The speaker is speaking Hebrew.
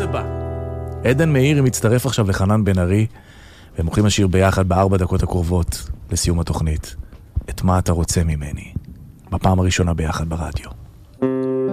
בא. עדן מאיר מצטרף עכשיו לחנן בן ארי, והם הולכים לשיר ביחד ב4 דקות הקרובות לסיום התוכנית. את מה אתה רוצה ממני? בפעם הראשונה ביחד ברדיו.